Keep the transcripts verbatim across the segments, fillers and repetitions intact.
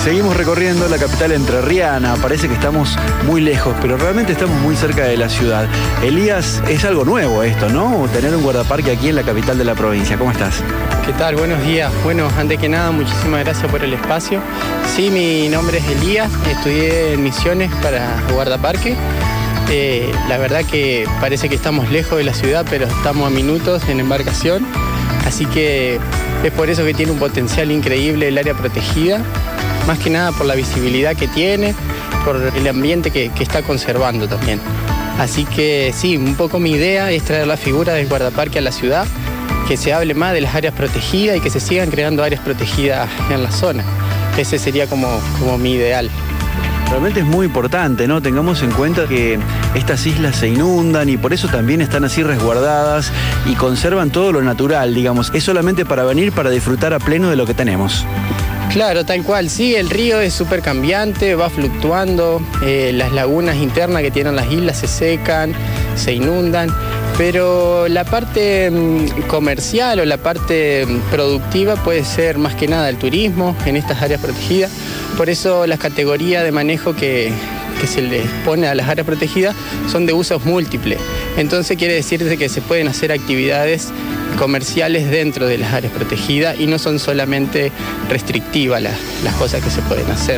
Seguimos recorriendo la capital entrerriana. Parece que estamos muy lejos, pero realmente estamos muy cerca de la ciudad. Elías, es algo nuevo esto, ¿no? Tener un guardaparque aquí en la capital de la provincia. ¿Cómo estás? ¿Qué tal? Buenos días. Bueno, antes que nada, muchísimas gracias por el espacio. Sí, mi nombre es Elías, estudié en Misiones para guardaparque. Eh, la verdad que parece que estamos lejos de la ciudad, pero estamos a minutos en embarcación. Así que es por eso que tiene un potencial increíble el área protegida. Más que nada por la visibilidad que tiene, por el ambiente que, que está conservando también. Así que sí, un poco mi idea es traer la figura del guardaparque a la ciudad, que se hable más de las áreas protegidas y que se sigan creando áreas protegidas en la zona. Ese sería como, como mi ideal. Realmente es muy importante, ¿no? Tengamos en cuenta que estas islas se inundan y por eso también están así resguardadas y conservan todo lo natural, digamos. Es solamente para venir, para disfrutar a pleno de lo que tenemos. Claro, tal cual, sí, el río es súper cambiante, va fluctuando, eh, las lagunas internas que tienen las islas se secan, se inundan, pero la parte mm, comercial o la parte mm, productiva puede ser más que nada el turismo en estas áreas protegidas, por eso las categorías de manejo que, que se les pone a las áreas protegidas son de usos múltiples, entonces quiere decir que se pueden hacer actividades comerciales dentro de las áreas protegidas y no son solamente restrictivas las, las cosas que se pueden hacer.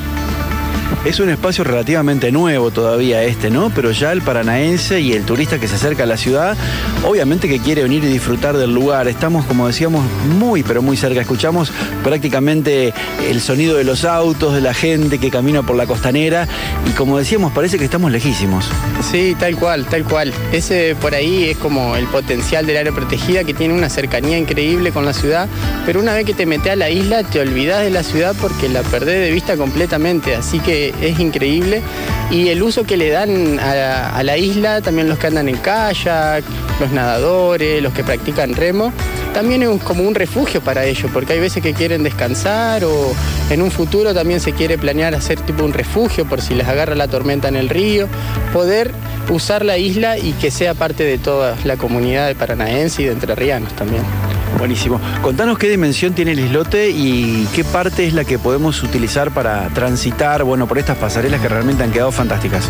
Es un espacio relativamente nuevo todavía este, ¿no? Pero ya el paranaense y el turista que se acerca a la ciudad, obviamente que quiere venir y disfrutar del lugar. Estamos, como decíamos, muy, pero muy cerca. Escuchamos prácticamente el sonido de los autos, de la gente que camina por la costanera y, como decíamos, parece que estamos lejísimos. Sí, tal cual, tal cual. Ese por ahí es como el potencial del área protegida, que tiene una cercanía increíble con la ciudad, pero una vez que te metes a la isla te olvidás de la ciudad porque la perdés de vista completamente, así que es increíble. Y el uso que le dan a, a la isla, también los que andan en kayak, los nadadores, los que practican remo, también es como un refugio para ellos, porque hay veces que quieren descansar o en un futuro también se quiere planear hacer tipo un refugio por si les agarra la tormenta en el río, poder usar la isla y que sea parte de toda la comunidad de paranaense y de entrerrianos también. Buenísimo. Contanos qué dimensión tiene el islote y qué parte es la que podemos utilizar para transitar, bueno, por estas pasarelas que realmente han quedado fantásticas.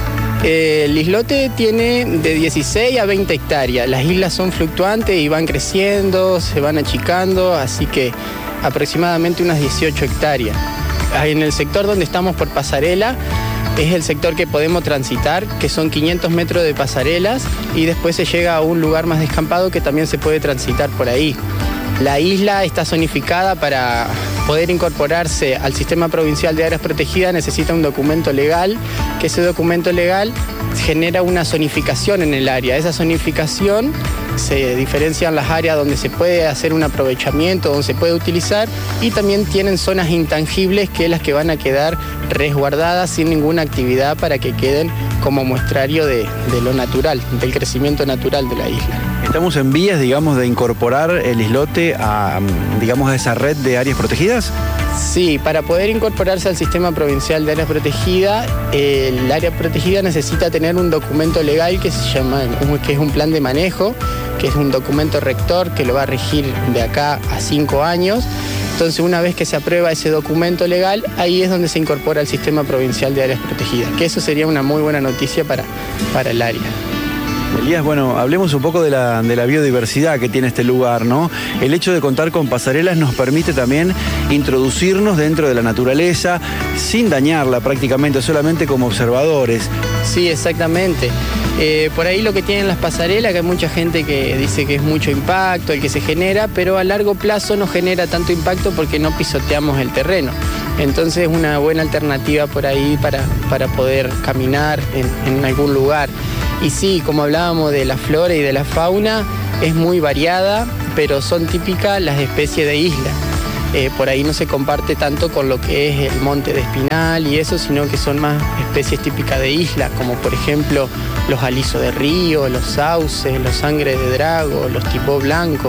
El islote tiene de dieciséis a veinte hectáreas. Las islas son fluctuantes y van creciendo, se van achicando, así que aproximadamente unas dieciocho hectáreas. En el sector donde estamos por pasarela, es el sector que podemos transitar, que son quinientos metros de pasarelas y después se llega a un lugar más descampado que también se puede transitar por ahí. La isla está zonificada. Para poder incorporarse al sistema provincial de áreas protegidas necesita un documento legal, que ese documento legal genera una zonificación en el área. Esa zonificación se diferencian las áreas donde se puede hacer un aprovechamiento, donde se puede utilizar, y también tienen zonas intangibles que es las que van a quedar resguardadas sin ninguna actividad para que queden como muestrario de, de lo natural, del crecimiento natural de la isla. ¿Estamos en vías, digamos, de incorporar el islote a, digamos, a esa red de áreas protegidas? Sí, para poder incorporarse al sistema provincial de áreas protegidas, el área protegida necesita tener un documento legal que se llama, que es un plan de manejo, que es un documento rector que lo va a regir de acá a cinco años. Entonces, una vez que se aprueba ese documento legal, ahí es donde se incorpora al sistema provincial de áreas protegidas, que eso sería una muy buena noticia para, para el área. Elías, bueno, hablemos un poco de la, de la biodiversidad que tiene este lugar, ¿no? El hecho de contar con pasarelas nos permite también introducirnos dentro de la naturaleza sin dañarla prácticamente, solamente como observadores. Sí, exactamente. Eh, por ahí lo que tienen las pasarelas, que hay mucha gente que dice que es mucho impacto el que se genera, pero a largo plazo no genera tanto impacto porque no pisoteamos el terreno. Entonces es una buena alternativa por ahí para, para poder caminar en, en algún lugar. Y sí, como hablábamos de la flora y de la fauna, es muy variada, pero son típicas las especies de isla. Eh, por ahí no se comparte tanto con lo que es el monte de Espinal y eso, sino que son más especies típicas de isla, como por ejemplo los alisos de río, los sauces, los sangre de drago, los tipos blancos,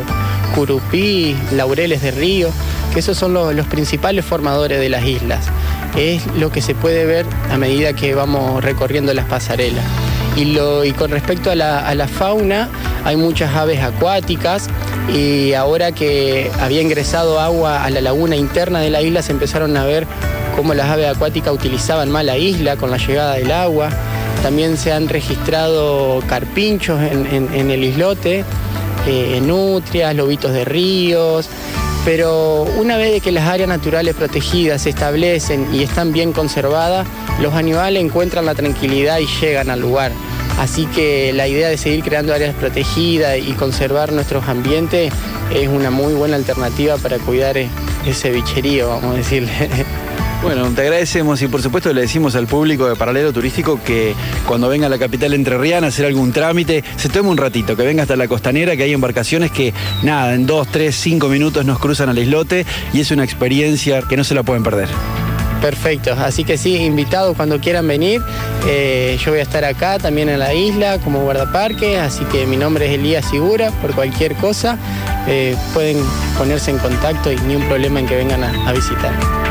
curupí, laureles de río, que esos son los, los principales formadores de las islas. Es lo que se puede ver a medida que vamos recorriendo las pasarelas. Y, lo, y con respecto a la, a la fauna, hay muchas aves acuáticas y ahora que había ingresado agua a la laguna interna de la isla se empezaron a ver cómo las aves acuáticas utilizaban mal la isla con la llegada del agua. También se han registrado carpinchos en, en, en el islote, eh, nutrias, lobitos de ríos, pero una vez que las áreas naturales protegidas se establecen y están bien conservadas, los animales encuentran la tranquilidad y llegan al lugar. Así que la idea de seguir creando áreas protegidas y conservar nuestros ambientes es una muy buena alternativa para cuidar ese bicherío, vamos a decirle. Bueno, te agradecemos y por supuesto le decimos al público de Paralelo Turístico que cuando venga a la capital entrerriana a hacer algún trámite, se tome un ratito, que venga hasta la costanera, que hay embarcaciones que, nada, en dos, tres, cinco minutos nos cruzan al islote y es una experiencia que no se la pueden perder. Perfecto, así que sí, invitados cuando quieran venir, eh, yo voy a estar acá también en la isla como guardaparque, así que mi nombre es Elías Sigura, por cualquier cosa eh, pueden ponerse en contacto y ni un problema en que vengan a, a visitar.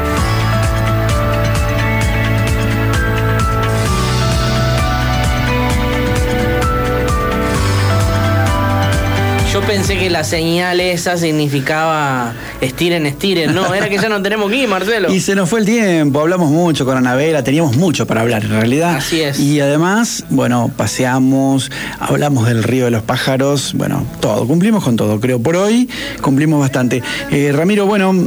Yo pensé que la señal esa significaba estiren, estiren. No, era que ya no tenemos que ir, Marcelo. Y se nos fue el tiempo, hablamos mucho con Anabela, teníamos mucho para hablar en realidad. Así es. Y además, bueno, paseamos, hablamos del río de los pájaros, bueno, todo, cumplimos con todo, creo. Por hoy cumplimos bastante. Eh, Ramiro, bueno,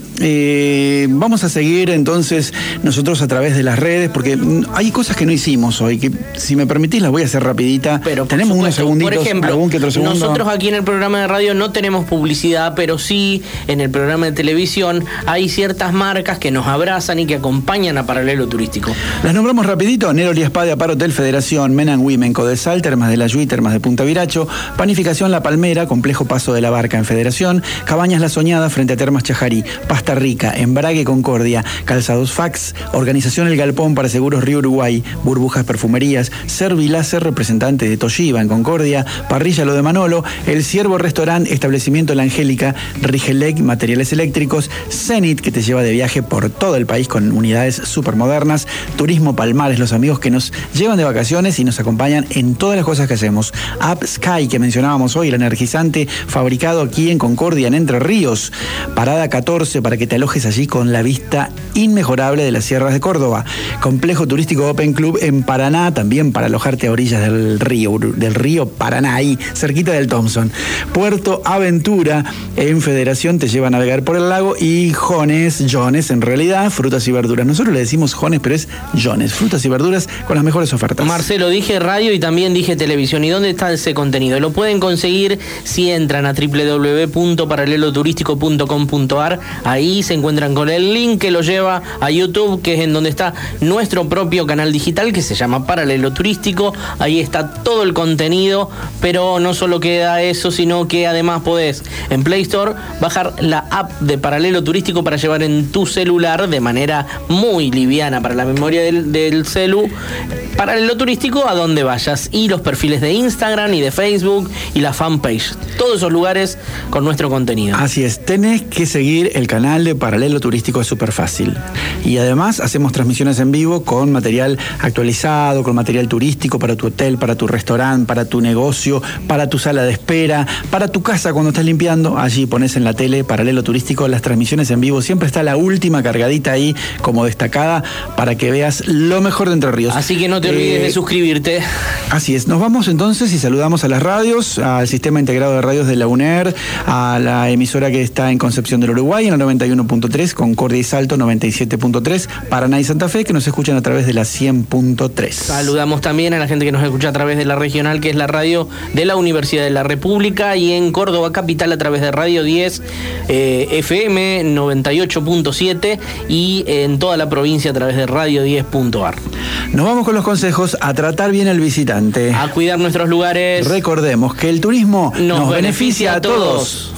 eh, vamos a seguir entonces nosotros a través de las redes, porque hay cosas que no hicimos hoy, que si me permitís las voy a hacer rapidita. Pero tenemos unos segunditos, por ejemplo, algún que otro segundo. Nosotros aquí en el programa de radio no tenemos publicidad, pero sí en el programa de televisión hay ciertas marcas que nos abrazan y que acompañan a Paralelo Turístico. Las nombramos rapidito: Neroli Spa de Apar Hotel Federación, Men and Women Codesal, Termas de la Yui, Termas de Punta Viracho, Panificación La Palmera, Complejo Paso de la Barca en Federación, Cabañas La Soñada frente a Termas Chajarí, Pasta Rica, Embrague Concordia, Calzados Fax, Organización El Galpón para Seguros Río Uruguay, Burbujas Perfumerías, Serviláser, representante de Toshiba en Concordia, Parrilla Lo de Manolo, El Ciervo Restaurant, Establecimiento La Angélica, Rigelec, Materiales Eléctricos, Zenit, que te lleva de viaje por todo el país con unidades súper modernas, Turismo Palmares, los amigos que nos llevan de vacaciones y nos acompañan en todas las cosas que hacemos, App Sky, que mencionábamos hoy, el energizante fabricado aquí en Concordia, en Entre Ríos, Parada catorce, para que te alojes allí con la vista inmejorable de las sierras de Córdoba, Complejo Turístico Open Club en Paraná, también para alojarte a orillas del río, del río Paraná, ahí, cerquita del Thompson, Puerto Aventura en Federación te lleva a navegar por el lago, y Jones, Jones en realidad, frutas y verduras. Nosotros le decimos Jones, pero es Jones, frutas y verduras con las mejores ofertas. Marcelo, dije radio y también dije televisión. ¿Y dónde está ese contenido? Lo pueden conseguir si entran a doble u doble u doble u punto paralelo turístico punto com punto a r. Ahí se encuentran con el link que los lleva a YouTube, que es en donde está nuestro propio canal digital que se llama Paralelo Turístico. Ahí está todo el contenido, pero no solo queda eso, sino que además podés en Play Store bajar la app de Paralelo Turístico para llevar en tu celular de manera muy liviana para la memoria del, del celu, Paralelo Turístico a donde vayas, y los perfiles de Instagram y de Facebook y la fanpage, todos esos lugares con nuestro contenido. Así es, tenés que seguir el canal de Paralelo Turístico, es súper fácil. Y además hacemos transmisiones en vivo con material actualizado, con material turístico para tu hotel, para tu restaurante, para tu negocio, para tu sala de espera, para tu casa cuando estás limpiando. Allí pones en la tele Paralelo Turístico, las transmisiones en vivo, siempre está la última cargadita ahí como destacada para que veas lo mejor de Entre Ríos. Así que no te olvides eh, de suscribirte. Así es, nos vamos entonces y saludamos a las radios, al Sistema Integrado de Radios de la UNER, a la emisora que está en Concepción del Uruguay en la noventa y uno punto tres, Concordia y Salto noventa y siete punto tres, Paraná y Santa Fe, que nos escuchan a través de la cien punto tres. Saludamos también a la gente que nos escucha a través de la regional, que es la radio de la Universidad de la República, y en Córdoba capital a través de Radio diez eh, F M noventa y ocho punto siete, y en toda la provincia a través de radio diez punto a r. Nos vamos con los consejos: a tratar bien al visitante, a cuidar nuestros lugares. Recordemos que el turismo nos, nos beneficia, beneficia a todos.